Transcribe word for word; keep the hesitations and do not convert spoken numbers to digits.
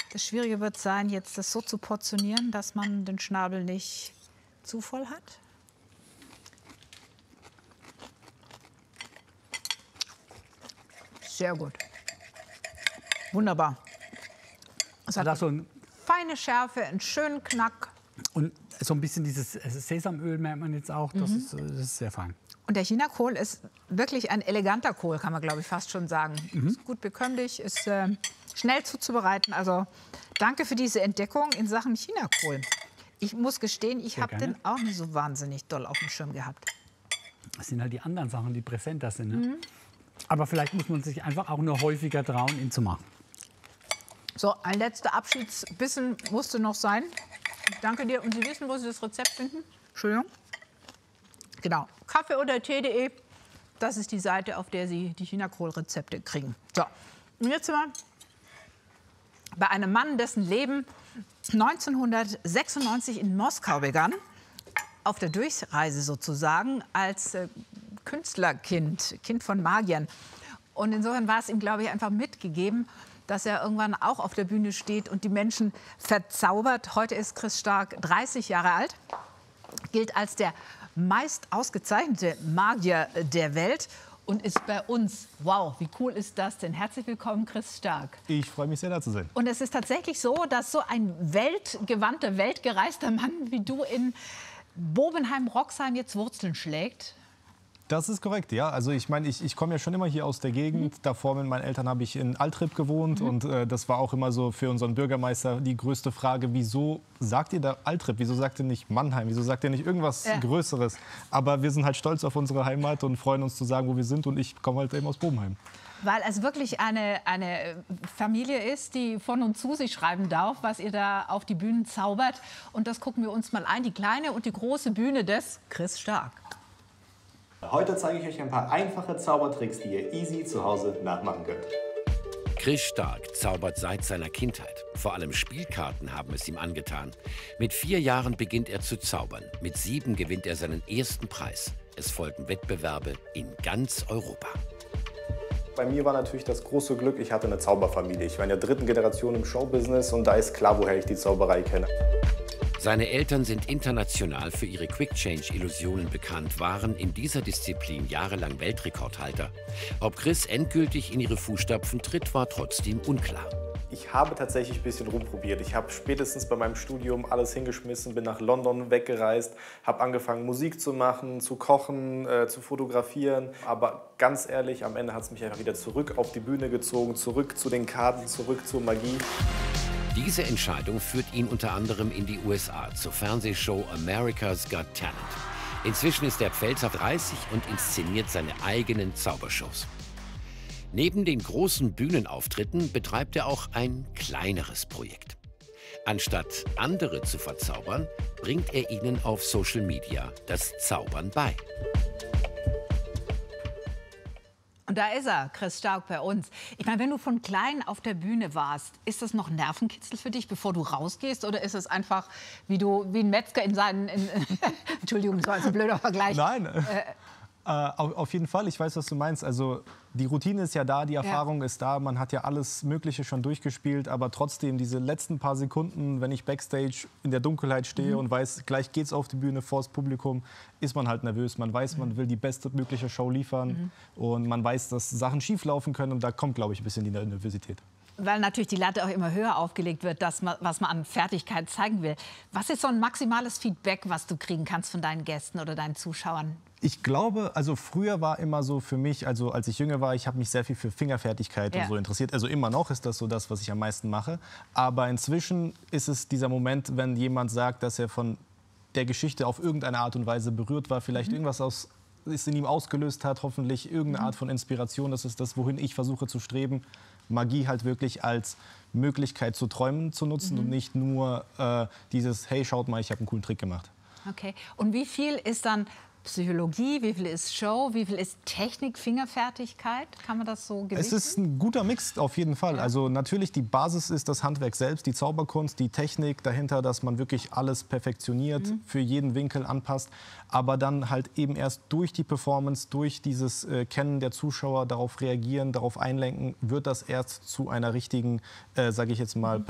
Das Schwierige wird sein, jetzt das so zu portionieren, dass man den Schnabel nicht zu voll hat. Sehr gut. Wunderbar. Es hat so ein feine Schärfe, einen schönen Knack. Und so ein bisschen dieses Sesamöl merkt man jetzt auch. Das, mhm. ist, das ist sehr fein. Und der Chinakohl ist wirklich ein eleganter Kohl, kann man, glaube ich, fast schon sagen. Mhm. Ist gut bekömmlich, ist äh, schnell zuzubereiten. Also danke für diese Entdeckung in Sachen Chinakohl. Ich muss gestehen, ich habe den auch nicht so wahnsinnig doll auf dem Schirm gehabt. Das sind halt die anderen Sachen, die präsenter sind. Ne? Mhm. Aber vielleicht muss man sich einfach auch nur häufiger trauen, ihn zu machen. So, ein letzter Abschiedsbissen musste noch sein. Danke dir. Und Sie wissen, wo Sie das Rezept finden? Entschuldigung. Genau, kaffee oder tee punkt de, das ist die Seite, auf der Sie die Chinakohl-Rezepte kriegen. So, und jetzt sind wir bei einem Mann, dessen Leben neunzehnhundertsechsundneunzig in Moskau begann, auf der Durchreise sozusagen, als äh, Künstlerkind, Kind von Magiern. Und insofern war es ihm, glaube ich, einfach mitgegeben, dass er irgendwann auch auf der Bühne steht und die Menschen verzaubert. Heute ist Chris Stark dreißig Jahre alt, gilt als der meist ausgezeichnete Magier der Welt und ist bei uns. Wow, wie cool ist das denn? Herzlich willkommen, Chris Stark. Ich freue mich sehr, da zu sein. Und es ist tatsächlich so, dass so ein weltgewandter, weltgereister Mann wie du in Bobenheim-Roxheim jetzt Wurzeln schlägt. Das ist korrekt, ja. Also ich meine, ich, ich komme ja schon immer hier aus der Gegend. Mhm. Davor mit meinen Eltern habe ich in Altrip gewohnt. Mhm. Und äh, das war auch immer so für unseren Bürgermeister die größte Frage, wieso sagt ihr da Altrip? Wieso sagt ihr nicht Mannheim? Wieso sagt ihr nicht irgendwas ja. Größeres? Aber wir sind halt stolz auf unsere Heimat und freuen uns zu sagen, wo wir sind. Und ich komme halt eben aus Bobenheim. Weil es wirklich eine, eine Familie ist, die von und zu sich schreiben darf, was ihr da auf die Bühnen zaubert. Und das gucken wir uns mal ein, die kleine und die große Bühne des Chris Stark. Heute zeige ich euch ein paar einfache Zaubertricks, die ihr easy zu Hause nachmachen könnt. Chris Stark zaubert seit seiner Kindheit. Vor allem Spielkarten haben es ihm angetan. Mit vier Jahren beginnt er zu zaubern. Mit sieben gewinnt er seinen ersten Preis. Es folgen Wettbewerbe in ganz Europa. Bei mir war natürlich das große Glück, ich hatte eine Zauberfamilie. Ich war in der dritten Generation im Showbusiness und da ist klar, woher ich die Zauberei kenne. Seine Eltern sind international für ihre Quick-Change-Illusionen bekannt, waren in dieser Disziplin jahrelang Weltrekordhalter. Ob Chris endgültig in ihre Fußstapfen tritt, war trotzdem unklar. Ich habe tatsächlich ein bisschen rumprobiert. Ich habe spätestens bei meinem Studium alles hingeschmissen, bin nach London weggereist, habe angefangen Musik zu machen, zu kochen, äh, zu fotografieren. Aber ganz ehrlich, am Ende hat es mich einfach wieder zurück auf die Bühne gezogen, zurück zu den Karten, zurück zur Magie. Diese Entscheidung führt ihn unter anderem in die U S A zur Fernsehshow America's Got Talent. Inzwischen ist der Pfälzer dreißig und inszeniert seine eigenen Zaubershows. Neben den großen Bühnenauftritten betreibt er auch ein kleineres Projekt. Anstatt andere zu verzaubern, bringt er ihnen auf Social Media das Zaubern bei. Und da ist er, Chris Stark, bei uns. Ich meine, wenn du von klein auf der Bühne warst, ist das noch Nervenkitzel für dich, bevor du rausgehst? Oder ist es einfach, wie, du, wie ein Metzger in seinen... In, Entschuldigung, das war jetzt ein blöder Vergleich. Nein, äh, äh, auf, auf jeden Fall. Ich weiß, was du meinst. Also die Routine ist ja da, die Erfahrung ja. ist da. Man hat ja alles Mögliche schon durchgespielt. Aber trotzdem, diese letzten paar Sekunden, wenn ich Backstage in der Dunkelheit stehe mhm. und weiß, gleich geht's auf die Bühne vor das Publikum, ist man halt nervös. Man weiß, man will die beste mögliche Show liefern. Mhm. Und man weiß, dass Sachen schief laufen können. Und da kommt, glaube ich, ein bisschen die Nervosität. Weil natürlich die Latte auch immer höher aufgelegt wird, das, was man an Fertigkeit zeigen will. Was ist so ein maximales Feedback, was du kriegen kannst von deinen Gästen oder deinen Zuschauern? Ich glaube, also früher war immer so für mich, also als ich jünger war, ich habe mich sehr viel für Fingerfertigkeit ja. und so interessiert. Also immer noch ist das so das, was ich am meisten mache. Aber inzwischen ist es dieser Moment, wenn jemand sagt, dass er von der Geschichte auf irgendeine Art und Weise berührt war, vielleicht mhm. irgendwas aus, ist in ihm ausgelöst hat, hoffentlich irgendeine mhm. Art von Inspiration. Das ist das, wohin ich versuche zu streben. Magie halt wirklich als Möglichkeit zu träumen zu nutzen mhm. und nicht nur äh, dieses, hey, schaut mal, ich habe einen coolen Trick gemacht. Okay. Und wie viel ist dann Psychologie, wie viel ist Show, wie viel ist Technik, Fingerfertigkeit? Kann man das so gewichten? Es ist ein guter Mix auf jeden Fall. Ja. Also natürlich die Basis ist das Handwerk selbst, die Zauberkunst, die Technik dahinter, dass man wirklich alles perfektioniert, mhm. für jeden Winkel anpasst. Aber dann halt eben erst durch die Performance, durch dieses äh, Kennen der Zuschauer, darauf reagieren, darauf einlenken, wird das erst zu einer richtigen, äh, sage ich jetzt mal,